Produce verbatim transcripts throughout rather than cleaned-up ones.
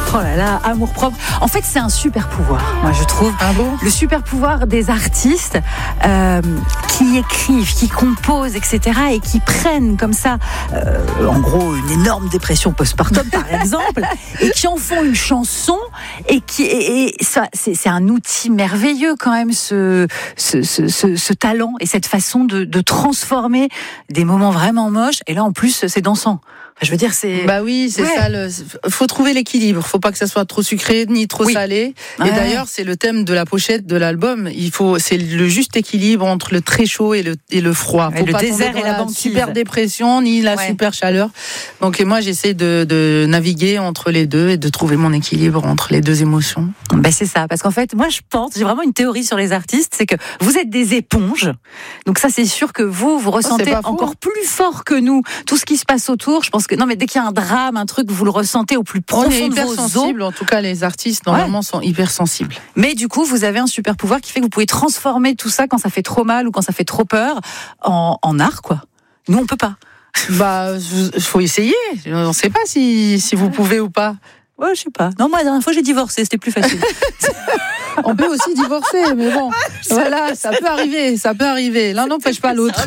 Oh là là, amour propre. En fait, c'est un super pouvoir, moi je trouve. Ah bon ? Le super pouvoir des artistes euh, qui écrivent, qui composent, et cetera, et qui prennent comme ça, euh, en gros, une énorme dépression postpartum, par exemple, et qui en font une chanson, et qui, et, et ça, c'est, c'est un outil merveilleux quand même, ce, ce, ce, ce, ce talent et cette façon de, de transformer des moments vraiment moches. Et là, en plus, c'est dansant. Je veux dire, c'est. Bah oui, c'est ouais. ça. Le... Faut trouver l'équilibre. Faut pas que ça soit trop sucré ni trop oui. salé. Et ouais. d'ailleurs, c'est le thème de la pochette de l'album. Il faut, c'est le juste équilibre entre le très chaud et le et le froid. Faut et le pas désert tomber dans et la, la banquise. super dépression ni la ouais. super chaleur. Donc et moi, j'essaie de, de naviguer entre les deux et de trouver mon équilibre entre les deux émotions. Ben c'est ça, parce qu'en fait, moi je pense, j'ai vraiment une théorie sur les artistes, c'est que vous êtes des éponges. Donc ça, c'est sûr que vous, vous ressentez oh, encore plus fort que nous tout ce qui se passe autour. Je pense que non, mais dès qu'il y a un drame, un truc, vous le ressentez au plus profond On est de hyper vos os. sensibles. En tout cas, les artistes normalement ouais. sont hyper sensibles. Mais du coup, vous avez un super pouvoir qui fait que vous pouvez transformer tout ça quand ça fait trop mal ou quand ça fait trop peur en, en art, quoi. Nous, on peut pas. Bah, faut essayer. On ne sait pas si si vous pouvez ou pas. Ouais, je sais pas. Non, moi, la dernière fois, j'ai divorcé, c'était plus facile. On peut aussi divorcer, mais bon, voilà, ça peut arriver, ça peut arriver. L'un n'empêche pas l'autre.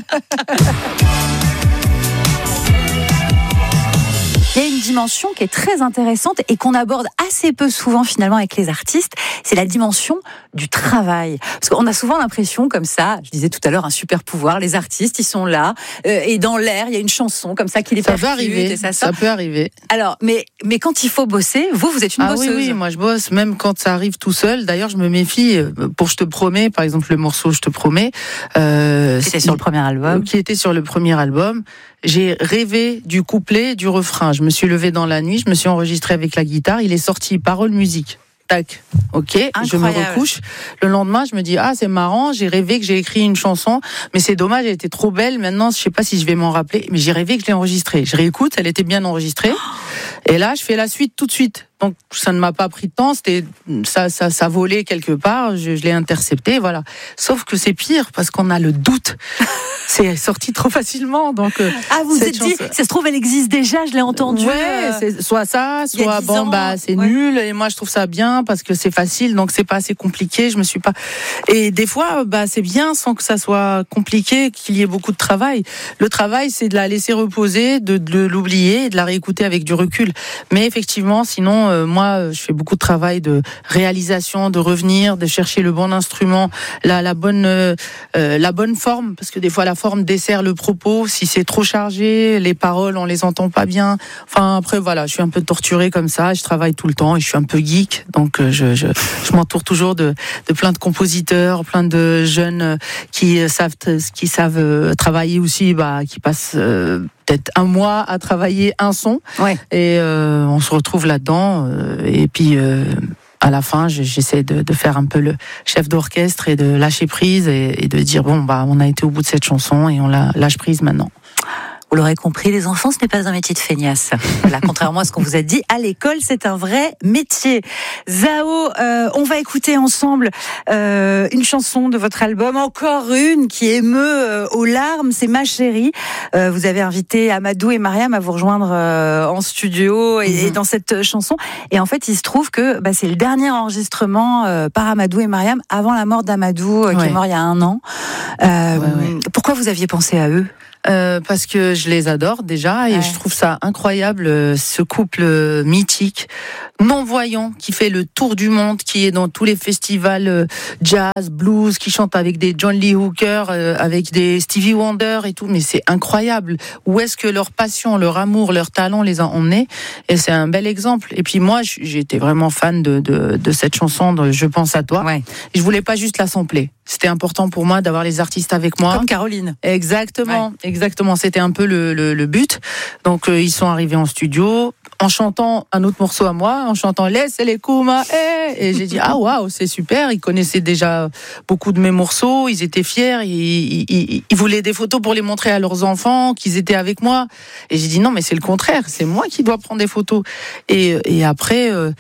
Il y a une dimension qui est très intéressante et qu'on aborde assez peu souvent finalement avec les artistes, c'est la dimension du travail. Parce qu'on a souvent l'impression comme ça, je disais tout à l'heure, un super pouvoir, les artistes, ils sont là, euh, et dans l'air, il y a une chanson comme ça qui les ça percute. peut arriver, et ça, ça, ça peut arriver. Alors, mais, mais quand il faut bosser, vous, vous êtes une ah bosseuse. Oui, oui, moi je bosse, même quand ça arrive tout seul. D'ailleurs, je me méfie pour Je te promets, par exemple, le morceau Je te promets. Euh, qui était sur le premier album. Qui était sur le premier album. J'ai rêvé du couplet, du refrain. Je me suis levée dans la nuit, je me suis enregistrée avec la guitare. Il est sorti parole musique. Tac, ok, incroyable. Je me recouche. Le lendemain, je me dis, ah, c'est marrant, j'ai rêvé que j'ai écrit une chanson, mais c'est dommage, elle était trop belle. Maintenant, je sais pas si je vais m'en rappeler, mais j'ai rêvé que je l'ai enregistrée. Je réécoute, elle était bien enregistrée. Et là, je fais la suite tout de suite. Donc, ça ne m'a pas pris de temps, c'était, ça, ça, ça volait quelque part, je, je l'ai intercepté, voilà. Sauf que c'est pire, parce qu'on a le doute. C'est sorti trop facilement, donc. Ah, vous vous êtes dit, ça se trouve, elle existe déjà, je l'ai entendue. Ouais, c'est soit ça, soit bon, ans, bah, c'est ouais. nul, et moi, je trouve ça bien, parce que c'est facile, donc c'est pas assez compliqué, je me suis pas. Et des fois, bah, c'est bien sans que ça soit compliqué, qu'il y ait beaucoup de travail. Le travail, c'est de la laisser reposer, de, de l'oublier, et de la réécouter avec du recul. Mais effectivement, sinon, euh, moi, je fais beaucoup de travail de réalisation, de revenir, de chercher le bon instrument, la, la bonne, euh, la bonne forme, parce que des fois, la forme dessert le propos. Si c'est trop chargé, les paroles, on les entend pas bien. Enfin, après, voilà, je suis un peu torturée comme ça. Je travaille tout le temps et je suis un peu geek, donc je, je, je m'entoure toujours de, de plein de compositeurs, plein de jeunes qui savent, qui savent travailler aussi, bah, qui passent euh, peut-être un mois à travailler un son. Ouais. Et euh, on se retrouve là-dedans. Euh, et puis. Euh, À la fin, j'essaie de, de faire un peu le chef d'orchestre et de lâcher prise et, et de dire bon bah on a été au bout de cette chanson et on la lâche prise maintenant. Vous l'aurez compris, les enfants, ce n'est pas un métier de feignasse. Voilà, contrairement à ce qu'on vous a dit, à l'école, c'est un vrai métier. Zao, euh, on va écouter ensemble euh, une chanson de votre album, encore une qui émeut euh, aux larmes, c'est Ma Chérie. Euh, vous avez invité Amadou et Mariam à vous rejoindre euh, en studio et, mmh. et dans cette chanson. Et en fait, il se trouve que bah, c'est le dernier enregistrement euh, par Amadou et Mariam avant la mort d'Amadou, euh, qui ouais. est mort il y a un an. Euh, ouais, ouais. Pourquoi vous aviez pensé à eux ? Euh, parce que je les adore déjà et ouais. je trouve ça incroyable, ce couple mythique, non-voyant, qui fait le tour du monde, qui est dans tous les festivals jazz, blues, qui chante avec des John Lee Hooker, euh, avec des Stevie Wonder et tout, mais c'est incroyable. Où est-ce que leur passion, leur amour, leur talent les a emmenés ? Et c'est un bel exemple. Et puis moi, j'étais vraiment fan de, de, de cette chanson de Je pense à toi. Ouais. Et je voulais pas juste la sampler. C'était important pour moi d'avoir les artistes avec moi. Comme Caroline. Exactement, ouais. exactement. C'était un peu le, le, le but. Donc euh, ils sont arrivés en studio en chantant un autre morceau à moi, en chantant Laisse les Kuma. Eh et j'ai dit ah waouh, c'est super. Ils connaissaient déjà beaucoup de mes morceaux. Ils étaient fiers. Ils, ils, ils voulaient des photos pour les montrer à leurs enfants qu'ils étaient avec moi. Et j'ai dit non, mais c'est le contraire. C'est moi qui dois prendre des photos. Et, et après. Euh,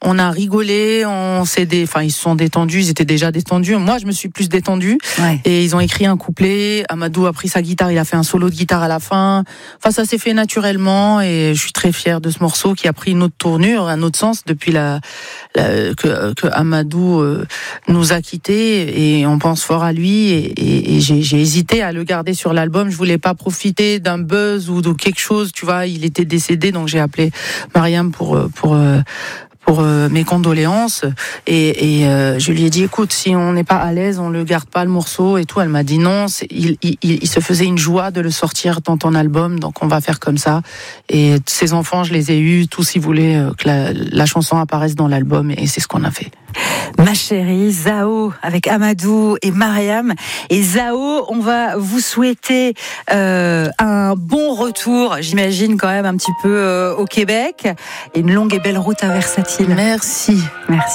on a rigolé, on s'est des, enfin ils se sont détendus, ils étaient déjà détendus. Moi, je me suis plus détendue. Ouais. Et ils ont écrit un couplet. Amadou a pris sa guitare, il a fait un solo de guitare à la fin. Enfin, ça s'est fait naturellement et je suis très fière de ce morceau qui a pris une autre tournure, un autre sens depuis la, la que, que Amadou euh, nous a quittés et on pense fort à lui et, et, et j'ai, j'ai hésité à le garder sur l'album. Je voulais pas profiter d'un buzz ou de quelque chose, tu vois. Il était décédé, donc j'ai appelé Mariam pour pour pour euh, mes condoléances et, et euh, je lui ai dit écoute, si on n'est pas à l'aise, on le garde pas le morceau et tout. Elle m'a dit non, c'est, il, il, il se faisait une joie de le sortir dans ton album, donc on va faire comme ça. Et ses enfants, je les ai eus, tous ils voulaient que la, la chanson apparaisse dans l'album et c'est ce qu'on a fait. Ma chérie, Zao avec Amadou et Mariam. Et Zao, on va vous souhaiter euh, un bon retour, j'imagine quand même un petit peu euh, au Québec, et une longue et belle route à Versatile. Merci. Merci.